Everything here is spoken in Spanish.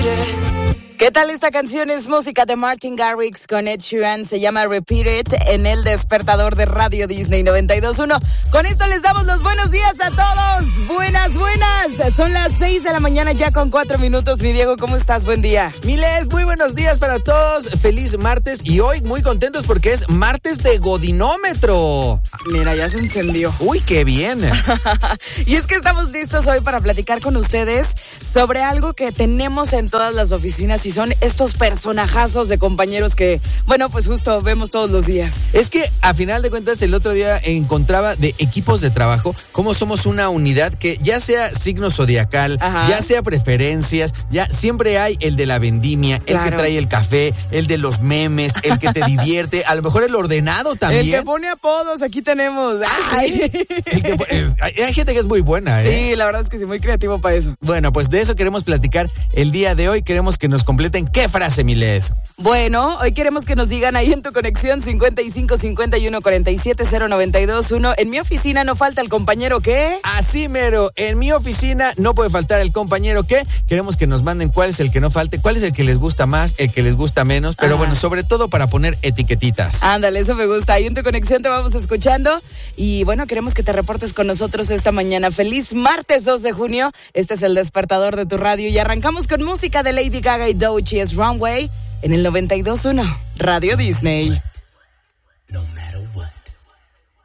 ¿Qué tal esta canción? Es música de Martin Garrix con Ed Sheeran, se llama Repeat It en el despertador de Radio Disney 92.1. Con esto les damos los buenos días a todos. Buenas. Son las 6 de la mañana ya con 4 minutos. Mi Diego, ¿cómo estás? Buen día. Miles, muy buenos días para todos. Feliz martes y hoy muy contentos porque es martes de Godinómetro. Mira, ya se encendió. Uy, qué bien. Y es que estamos listos hoy para platicar con ustedes sobre algo que tenemos en todas las oficinas y son estos personajazos de compañeros que, bueno, pues justo vemos todos los días. Es que a final de cuentas el otro día encontraba de equipos de trabajo cómo somos una unidad que ya sea signo zodiacal, ya sea preferencias, ya siempre hay el de la vendimia, el que trae el café, el de los memes, el que te divierte, a lo mejor el ordenado también. El que pone apodos, aquí tenemos. ¿Sí? Hay gente que es muy buena, ¿eh? Sí, la verdad es que sí, muy creativo para eso. Bueno, pues de eso queremos platicar el día de hoy. Queremos que nos completen qué frase, Miles. Bueno, hoy queremos que nos digan ahí en tu conexión 55 51 47 092.1. En mi oficina no falta el compañero que... Así mero, en mi oficina no puede faltar el compañero que... Queremos que nos manden cuál es el que no falte, cuál es el que les gusta más, el que les gusta menos, pero bueno, sobre todo para poner etiquetitas. Ándale, eso me gusta. Ahí en tu conexión te vamos escuchando y bueno, queremos que te reportes con nosotros esta mañana. Feliz martes 2 de junio. Este es el despertador de tu radio y arrancamos con música de Lady Gaga y Doechii, es Runway en el 92.1 Radio Disney. No matter